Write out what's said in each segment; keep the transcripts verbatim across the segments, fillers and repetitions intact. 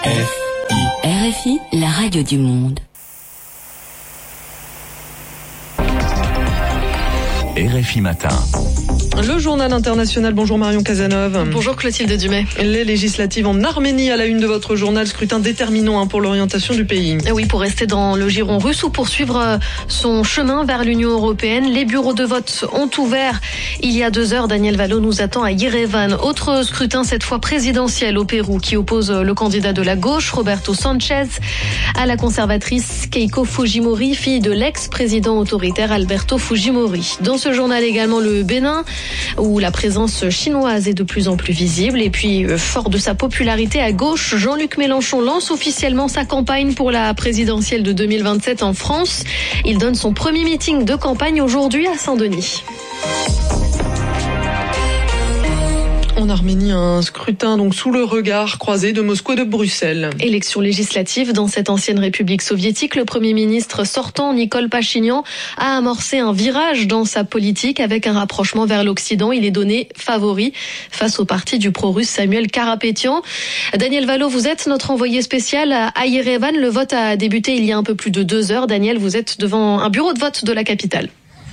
R F I, la radio du monde. R F I Matin. Le journal international. Bonjour Marion Cazeneuve. Bonjour Clotilde Dumais. Les législatives en Arménie à la une de votre journal, scrutin déterminant hein, pour l'orientation du pays. Et oui, pour rester dans le giron russe ou poursuivre son chemin vers l'Union européenne. Les bureaux de vote ont ouvert il y a deux heures. Daniel Valo nous attend à Yerevan. Autre scrutin, cette fois présidentiel au Pérou, qui oppose le candidat de la gauche, Roberto Sanchez, à la conservatrice Keiko Fujimori, fille de l'ex-président autoritaire Alberto Fujimori. Dans ce journal également le Bénin, où la présence chinoise est de plus en plus visible. Et puis, fort de sa popularité à gauche, Jean-Luc Mélenchon lance officiellement sa campagne pour la présidentielle de deux mille vingt-sept en France. Il donne son premier meeting de campagne aujourd'hui à Saint-Denis. En Arménie, un scrutin donc sous le regard croisé de Moscou et de Bruxelles. Élection législative dans cette ancienne république soviétique. Le Premier ministre sortant, Nicole Pachinian, a amorcé un virage dans sa politique avec un rapprochement vers l'Occident. Il est donné favori face au parti du pro-russe Samuel Karapétian. Daniel Valo, vous êtes notre envoyé spécial à Yerevan. Le vote a débuté il y a un peu plus de deux heures. Daniel, vous êtes devant un bureau de vote de la capitale.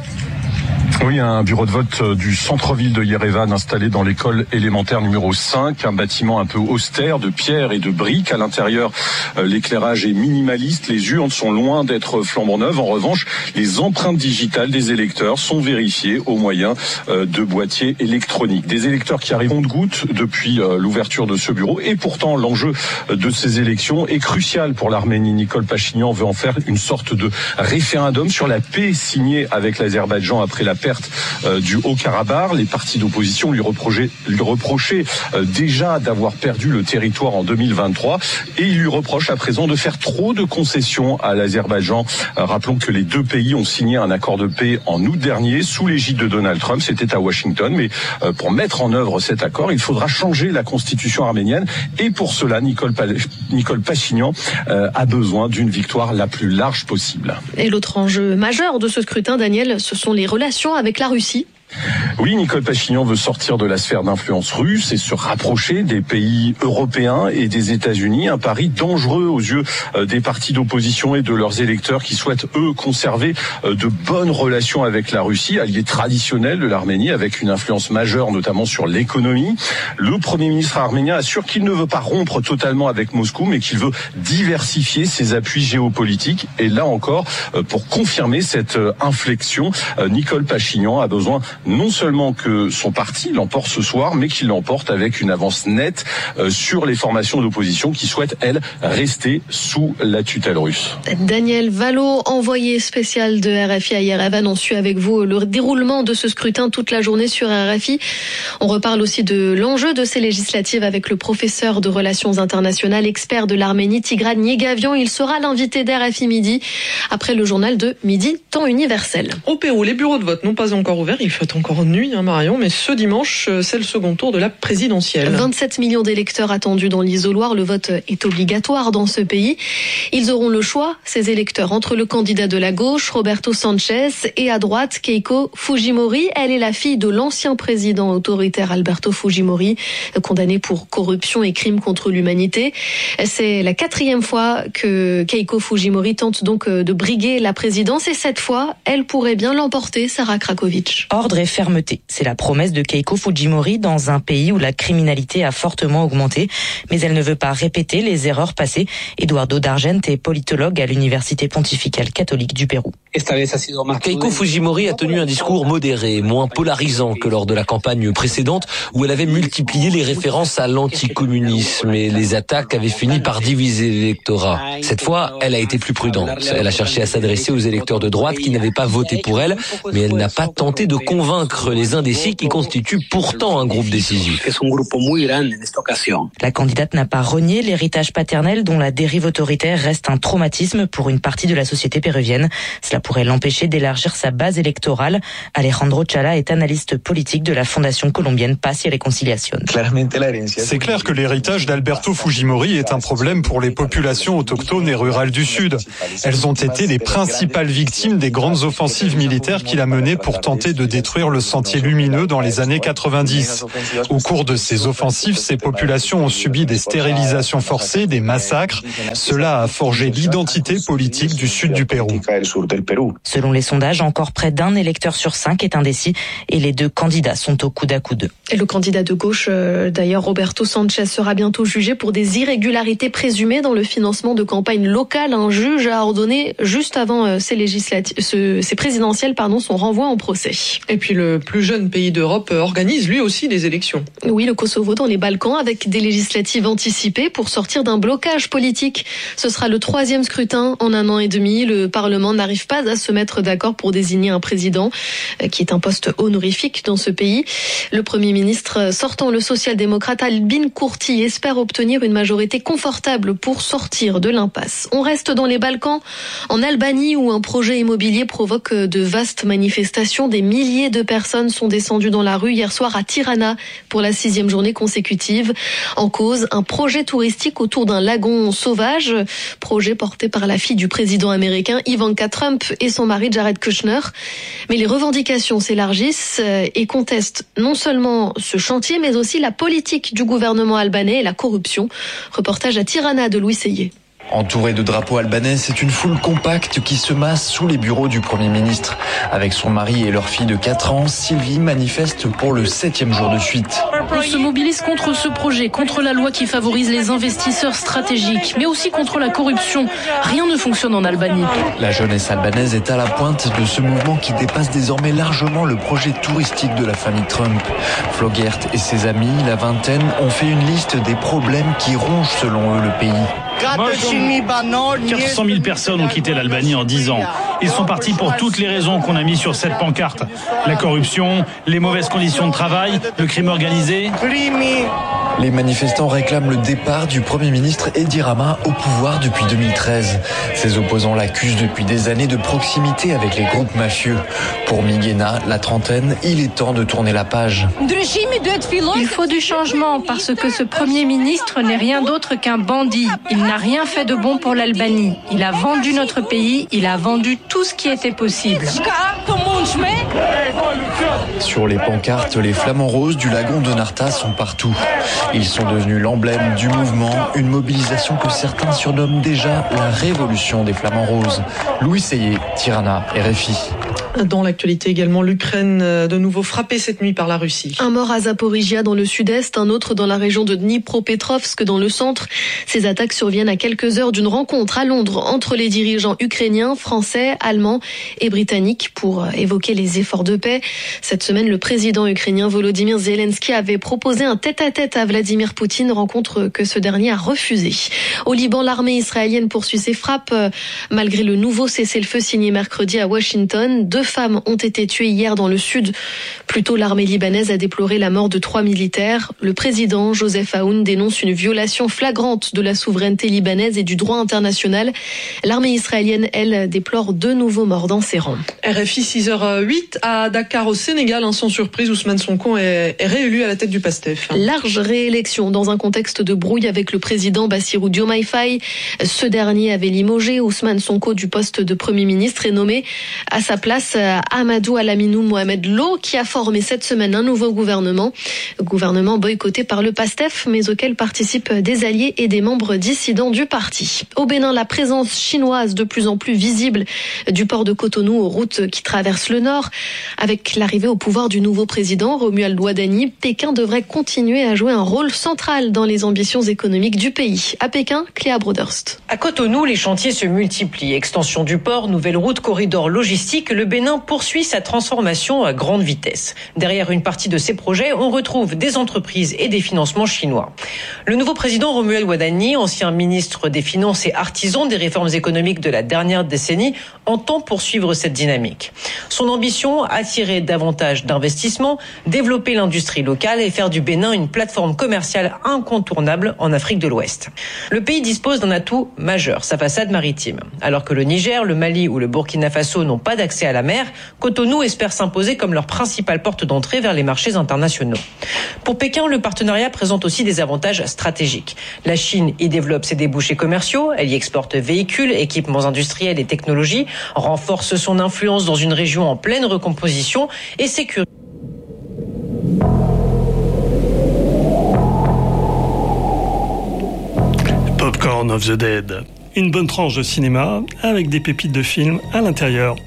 Oui, un bureau de vote du centre-ville de Yerevan installé dans l'école élémentaire numéro cinq, un bâtiment un peu austère de pierre et de briques. À l'intérieur, l'éclairage est minimaliste, les urnes sont loin d'être flambant neuves. En revanche, les empreintes digitales des électeurs sont vérifiées au moyen de boîtiers électroniques. Des électeurs qui arrivent de goutte depuis l'ouverture de ce bureau. Et pourtant, l'enjeu de ces élections est crucial pour l'Arménie. Nicole Pachinian veut en faire une sorte de référendum sur la paix signé avec l'Azerbaïdjan après la perte du Haut-Karabakh. Les partis d'opposition lui reprochaient, lui reprochaient déjà d'avoir perdu le territoire en deux mille vingt-trois et il lui reproche à présent de faire trop de concessions à l'Azerbaïdjan. Rappelons que les deux pays ont signé un accord de paix en août dernier sous l'égide de Donald Trump. C'était à Washington, mais pour mettre en œuvre cet accord, il faudra changer la constitution arménienne et pour cela, Nicole, pa- Nicole Pachinian a besoin d'une victoire la plus large possible. Et l'autre enjeu majeur de ce scrutin, Daniel, ce sont les relations avec la Russie. Oui, Nicole Pachinian veut sortir de la sphère d'influence russe et se rapprocher des pays européens et des États-Unis. Un pari dangereux aux yeux des partis d'opposition et de leurs électeurs qui souhaitent, eux, conserver de bonnes relations avec la Russie, allié traditionnel de l'Arménie, avec une influence majeure, notamment sur l'économie. Le Premier ministre arménien assure qu'il ne veut pas rompre totalement avec Moscou, mais qu'il veut diversifier ses appuis géopolitiques. Et là encore, pour confirmer cette inflexion, Nicole Pachinian a besoin non seulement que son parti l'emporte ce soir, mais qu'il l'emporte avec une avance nette euh, sur les formations d'opposition qui souhaitent, elles, rester sous la tutelle russe. Daniel Valo, envoyé spécial de R F I à Yerevan, on suit avec vous le déroulement de ce scrutin toute la journée sur R F I. On reparle aussi de l'enjeu de ces législatives avec le professeur de relations internationales, expert de l'Arménie, Tigran Yegavian. Il sera l'invité d'R F I Midi après le journal de Midi, temps universel. Au Pérou, les bureaux de vote n'ont pas encore ouvert. Il fait encore nuit, hein, Marion, mais ce dimanche, c'est le second tour de la présidentielle. vingt-sept millions d'électeurs attendus dans l'isoloir. Le vote est obligatoire dans ce pays. Ils auront le choix, ces électeurs, entre le candidat de la gauche, Roberto Sanchez, et à droite, Keiko Fujimori. Elle est la fille de l'ancien président autoritaire Alberto Fujimori, condamné pour corruption et crimes contre l'humanité. C'est la quatrième fois que Keiko Fujimori tente donc de briguer la présidence et cette fois, elle pourrait bien l'emporter, Sarah Krakovic. Ordre et fermeté, c'est la promesse de Keiko Fujimori dans un pays où la criminalité a fortement augmenté. Mais elle ne veut pas répéter les erreurs passées. Eduardo D'Argent est politologue à l'Université pontificale catholique du Pérou. Keiko Fujimori a tenu un discours modéré, moins polarisant que lors de la campagne précédente où elle avait multiplié les références à l'anticommunisme et les attaques avaient fini par diviser l'électorat. Cette fois, elle a été plus prudente. Elle a cherché à s'adresser aux électeurs de droite qui n'avaient pas voté pour elle, mais elle n'a pas tenté de convaincre les indécis qui constituent pourtant un groupe décisif. La candidate n'a pas renié l'héritage paternel dont la dérive autoritaire reste un traumatisme pour une partie de la société péruvienne. Cela pourrait l'empêcher d'élargir sa base électorale. Alejandro Chala est analyste politique de la Fondation colombienne Paz y Reconciliación. C'est clair que l'héritage d'Alberto Fujimori est un problème pour les populations autochtones et rurales du Sud. Elles ont été les principales victimes des grandes offensives militaires qu'il a menées pour tenter de détruire le Sentier lumineux dans les années quatre-vingt-dix. Au cours de ces offensives, ces populations ont subi des stérilisations forcées, des massacres. Cela a forgé l'identité politique du sud du Pérou. Selon les sondages, encore près d'un électeur sur cinq est indécis et les deux candidats sont au coude à coude. Et le candidat de gauche, euh, d'ailleurs Roberto Sanchez, sera bientôt jugé pour des irrégularités présumées dans le financement de campagnes locales. Un juge a ordonné juste avant euh, ces législatives, ce, ces présidentielles, pardon, son renvoi en procès. Et puis le plus jeune pays d'Europe organise lui aussi des élections. Oui, le Kosovo dans les Balkans avec des législatives anticipées pour sortir d'un blocage politique. Ce sera le troisième scrutin en un an et demi. Le Parlement n'arrive pas à se mettre d'accord pour désigner un président euh, qui est un poste honorifique dans ce pays. Le Premier ministre sortant, le social-démocrate Albin Kurti, espère obtenir une majorité confortable pour sortir de l'impasse. On reste dans les Balkans, en Albanie où un projet immobilier provoque de vastes manifestations. Des milliers de personnes sont descendues dans la rue hier soir à Tirana pour la sixième journée consécutive. En cause, un projet touristique autour d'un lagon sauvage, projet porté par la fille du président américain Ivanka Trump et son mari Jared Kushner. Mais les revendications s'élargissent et contestent non seulement ce chantier, mais aussi la politique du gouvernement albanais et la corruption. Reportage à Tirana de Louis Seyé. Entourée de drapeaux albanais, c'est une foule compacte qui se masse sous les bureaux du Premier ministre. Avec son mari et leur fille de quatre ans, Sylvie manifeste pour le septième jour de suite. On se mobilise contre ce projet, contre la loi qui favorise les investisseurs stratégiques, mais aussi contre la corruption. Rien ne fonctionne en Albanie. La jeunesse albanaise est à la pointe de ce mouvement qui dépasse désormais largement le projet touristique de la famille Trump. Flogert et ses amis, la vingtaine, ont fait une liste des problèmes qui rongent selon eux le pays. quatre cent mille personnes ont quitté l'Albanie en dix ans. Ils sont partis pour toutes les raisons qu'on a mis sur cette pancarte. La corruption, les mauvaises conditions de travail, le crime organisé. Les manifestants réclament le départ du Premier ministre Edi Rama au pouvoir depuis deux mille treize. Ses opposants l'accusent depuis des années de proximité avec les groupes mafieux. Pour Miguena, la trentaine, il est temps de tourner la page. Il faut du changement parce que ce Premier ministre n'est rien d'autre qu'un bandit. Il n'a rien fait de bon pour l'Albanie. Il a vendu notre pays, il a vendu tout ce qui était possible. Sur les pancartes, les flamants roses du lagon de Narta sont partout. Ils sont devenus l'emblème du mouvement, une mobilisation que certains surnomment déjà la révolution des flamants roses. Louis Seyé, Tirana, R F I. Dans l'actualité également, l'Ukraine de nouveau frappée cette nuit par la Russie. Un mort à Zaporizhia dans le sud-est, un autre dans la région de Dnipropetrovsk dans le centre. Ces attaques surviennent à quelques heures d'une rencontre à Londres entre les dirigeants ukrainiens, français, allemands et britanniques pour évoquer les efforts de paix. Cette semaine, le président ukrainien Volodymyr Zelensky avait proposé un tête-à-tête à Vladimir Poutine, rencontre que ce dernier a refusée. Au Liban, l'armée israélienne poursuit ses frappes malgré le nouveau cessez-le-feu signé mercredi à Washington. Deux femmes ont été tuées hier dans le sud. Plus tôt, l'armée libanaise a déploré la mort de trois militaires. Le président Joseph Aoun dénonce une violation flagrante de la souveraineté libanaise et du droit international. L'armée israélienne, elle, déplore deux nouveaux morts dans ses rangs. R F I six heures huit à Dakar au Sénégal, sans surprise, Ousmane Sonko est, est réélu à la tête du PASTEF. Large réélection dans un contexte de brouille avec le président Bassirou Diomaye Faye. Ce dernier avait limogé Ousmane Sonko du poste de Premier ministre et nommé à sa place Amadou Alaminou Mohamed Lo, qui a formé cette semaine un nouveau gouvernement. Gouvernement boycotté par le PASTEF, mais auquel participent des alliés et des membres dissidents du parti. Au Bénin, la présence chinoise de plus en plus visible du port de Cotonou aux routes qui traversent le nord. Avec l'arrivée au pouvoir du nouveau président, Romuald Ouadani, Pékin devrait continuer à jouer un rôle central dans les ambitions économiques du pays. À Pékin, Cléa Broderst. À Cotonou, les chantiers se multiplient. Extension du port, nouvelle route, corridor logistique. Le Bénin Bénin poursuit sa transformation à grande vitesse. Derrière une partie de ses projets, on retrouve des entreprises et des financements chinois. Le nouveau président Romuald Wadani, ancien ministre des Finances et artisan des réformes économiques de la dernière décennie, entend poursuivre cette dynamique. Son ambition, attirer davantage d'investissements, développer l'industrie locale et faire du Bénin une plateforme commerciale incontournable en Afrique de l'Ouest. Le pays dispose d'un atout majeur, sa façade maritime. Alors que le Niger, le Mali ou le Burkina Faso n'ont pas d'accès à la mer, Cotonou espère s'imposer comme leur principale porte d'entrée vers les marchés internationaux. Pour Pékin, le partenariat présente aussi des avantages stratégiques. La Chine y développe ses débouchés commerciaux, elle y exporte véhicules, équipements industriels et technologies, renforce son influence dans une région en pleine recomposition et sécurise. Popcorn of the Dead. Une bonne tranche de cinéma avec des pépites de films à l'intérieur.